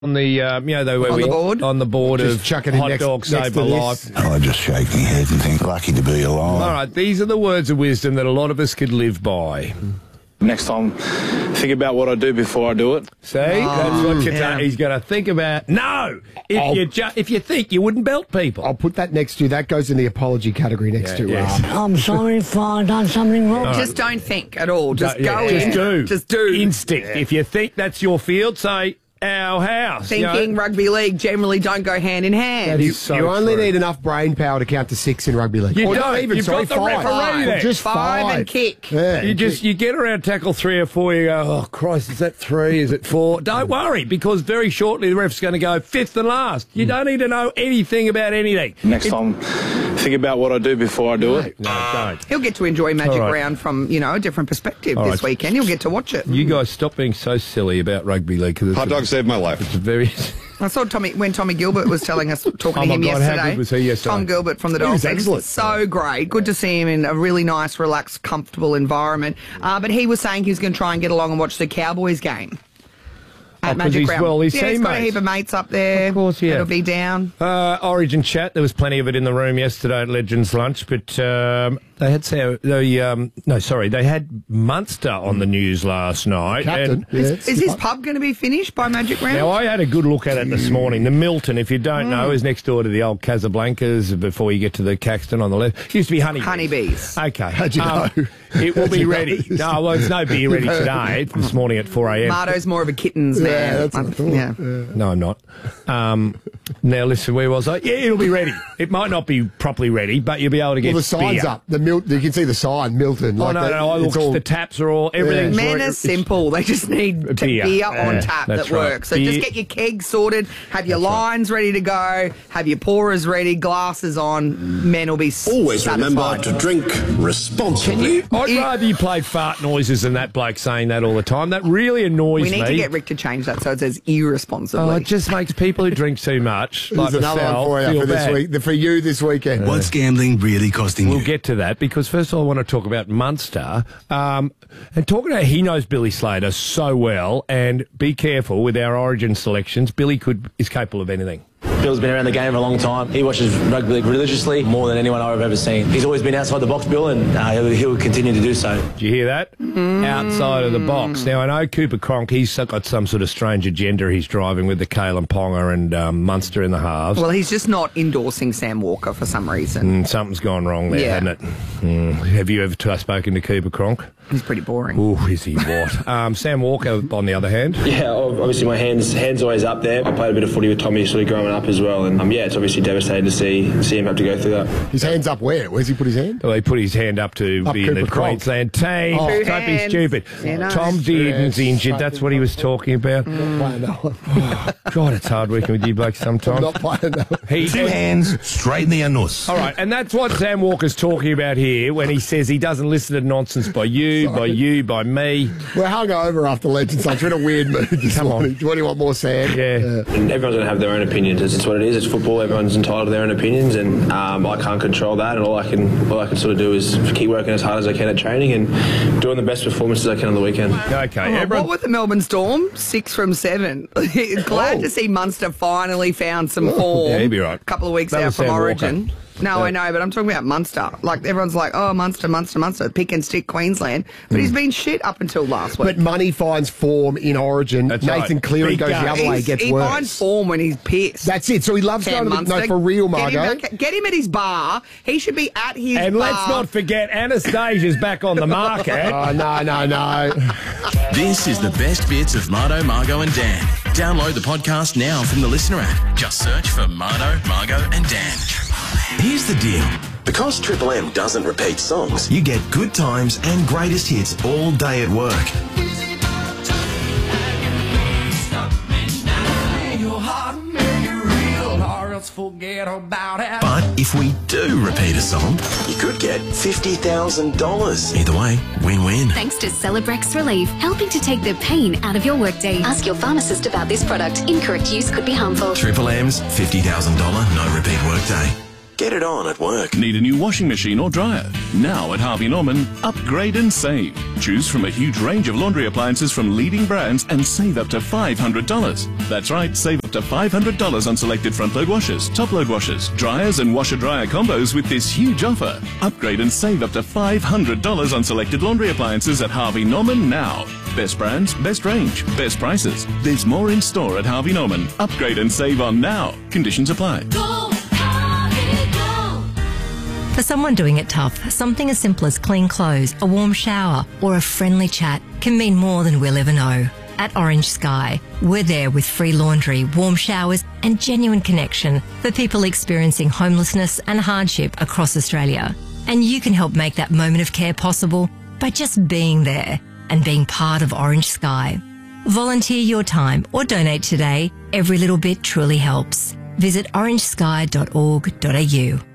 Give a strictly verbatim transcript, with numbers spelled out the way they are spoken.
On the, um, you know, the, where On we, the board? on the board Just of chuck it in hot next- dog next save to my this. life. I just shake my head and think, lucky to be alive. All right, these are the words of wisdom that a lot of us could live by. Next time, think about what I do before I do it. See, that's what you're yeah. ta- he's going to think about. No, if I'll- you ju- if you think you wouldn't belt people. I'll put that next to you. That goes in the apology category next Yeah, to yes. uh, I'm sorry if I've done something wrong. Just don't think at all. Just Yeah, go just in. do. Just do. Instinct. If you think that's your field, say our house. you know. Thinking, rugby league generally don't go hand in hand. That is so you only true. need enough brain power to count to six in rugby league. You Or don't. not even, You've sorry, got the five. referee there. Just Five five. and kick. Yeah, You and just kick. you get around tackle three or four, you go, oh Christ, is that three? Is it four? Don't worry, because very shortly the ref's going to go fifth and last. You don't need to know anything about anything. Next time, think about what I do before I do it. No, don't. He'll get to enjoy Magic All right. Round from, you know, a different perspective All this right. weekend. He'll get to watch it. You guys stop being so silly about rugby league. Cause it's Hot a- dog saved my life. It's a very. I saw Tommy when Tommy Gilbert was telling us, talking Oh to my him God, how yesterday. good was he yesterday? Tom Gilbert from the He was Dolphins. excellent. So great. Good to see him in a really nice, relaxed, comfortable environment. Uh, but he was saying he was going to try and get along and watch the Cowboys game. Oh, At 'cause Magic he's- Round. well, his yeah, he's got a teammates. heap of mates up there. Of course, yeah. It'll be down. Uh, Origin chat. There was plenty of it in the room yesterday at Legends Lunch, but um, they had Sao- the um, no, sorry, they had Munster on the news last night. Captain. and- Yeah, Is his pub going to be finished by Magic Round? Now, I had a good look at it this morning. The Milton, if you don't know, is next door to the old Casablancas before you get to the Caxton on the left. Used to be Honeybees. Honeybees. Okay. How'd you know? It will How'd be you know? ready. No, well, it's no beer ready today. It's this morning at four a.m. Marto's more of a kittens Yeah, man. that's what I thought. yeah. No, I'm not. Um, now, listen, where was I? Yeah, it'll be ready. It might not be properly ready, but you'll be able to get Well, the sign's beer. up. The Mil- you can see the sign, Milton. Oh, like no, that. no, no. I It's looked, all- the taps are all, everything's Men right. are It's- simple. They just need t- Beer. beer, on Yeah, tap that's that right. works. So Beer- just get your kegs sorted, have your lines ready to go, have your pourers ready, glasses on. Men will be s- Always satisfied. remember to drink responsibly. I'd rather you played fart noises than that bloke saying that all the time. That really annoys We need me. to get Rick to change that so it says irresponsibly. Oh, it just makes people who drink too much, like There's another myself, one for you feel for this bad. week. For you this weekend. What's gambling really costing We'll you? get to that because first of all, I want to talk about Munster. Um, and talking about, he knows Billy Slater so well, and be careful with our Origin selections. Billy could is capable of anything. Bill's been around the game for a long time. He watches rugby league religiously, more than anyone I've ever seen. He's always been outside the box, Bill, and uh, he'll, he'll continue to do so. Do you hear that? Mm. Outside of the box. Now, I know Cooper Cronk, he's got some sort of strange agenda he's driving with the Kalen Ponga and um, Munster in the halves. well, he's just not endorsing Sam Walker for some reason. Mm, something's gone wrong there, Yeah. hasn't it? Mm. Have you ever t- spoken to Cooper Cronk? He's pretty boring. Oh, is he what? um, Sam Walker, on the other hand. Yeah, obviously my hands hands always up there. I played a bit of footy with Tommy sort of growing up as well, and um, yeah, it's obviously devastating to see see him have to go through that. His hands up where? Where's he put his hand? Well, he put his hand up to Up be in the Cooper Cronk. Queensland team. Oh. Two Don't be hands. stupid. You know. Tom Dearden's Yes. injured. That's what he was talking about. I'm not playing that one. God, it's hard working with you blokes I'm sometimes. not playing that one. He, Two hands straight in the anus. all right, and that's what Sam Walker's talking about here when he says he doesn't listen to nonsense by you, by you, by me. We're hungover after Legends Lunch. We're in a weird mood this Come on. morning. Do you want more sand? Yeah. And everyone's going to have their own opinions. It's, it's what it is. It's football. Everyone's entitled to their own opinions, and um, I can't control that. And all I can all I can sort of do is keep working as hard as I can at training and doing the best performances I can on the weekend. Okay, Oh, everyone. what with the Melbourne Storm? Six from seven. Glad Oh. to see Munster finally found some form. Yeah, he'd be right. A couple of weeks That out was from Sam Origin. Walker. No, Yeah. I know, but I'm talking about Munster. Like, everyone's like, oh, Munster, Munster, Munster, pick and stick Queensland. But he's been shit up until last week. But money finds form in Origin. That's Nathan right. Cleary Big goes game. the other way, He's- gets he worse. finds form when he's pissed. That's it. So he loves Sam going to the, Munster. no, for real, Get Margot. him, back- get him at his bar. He should be at his And bar. let's not forget Anastasia's back on the market. Oh, no, no, no. This is the best bits of Mardo, Margot and Dan. Download the podcast now from the Listener app. Just search for Mardo, Margot and Dan. Here's the deal. Because Triple M doesn't repeat songs, you get good times and greatest hits all day at work. But if we do repeat a song, you could get fifty thousand dollars. Either way, win-win. Thanks to Celebrex Relief, helping to take the pain out of your workday. Ask your pharmacist about this product. Incorrect use could be harmful. Triple M's fifty thousand dollars no repeat workday. get it on at work. Need a new washing machine or dryer? Now at Harvey Norman, upgrade and save. Choose from a huge range of laundry appliances from leading brands and save up to five hundred dollars. That's right, save up to five hundred dollars on selected front-load washers, top-load washers, dryers and washer-dryer combos with this huge offer. Upgrade and save up to five hundred dollars on selected laundry appliances at Harvey Norman now. Best brands, best range, best prices. There's more in store at Harvey Norman. Upgrade and save on now. Conditions apply. Go, Harvey, go. For someone doing it tough, something as simple as clean clothes, a warm shower, or a friendly chat can mean more than we'll ever know. At Orange Sky, we're there with free laundry, warm showers, and genuine connection for people experiencing homelessness and hardship across Australia. And you can help make that moment of care possible by just being there and being part of Orange Sky. Volunteer your time or donate today. Every little bit truly helps. Visit orange sky dot org dot a u.